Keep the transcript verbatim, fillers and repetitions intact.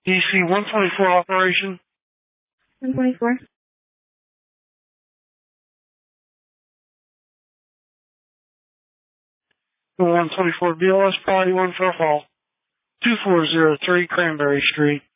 D C one twenty-four operation. one twenty-four. one twenty-four B L S Party one for a call. two four zero three Cranberry Street.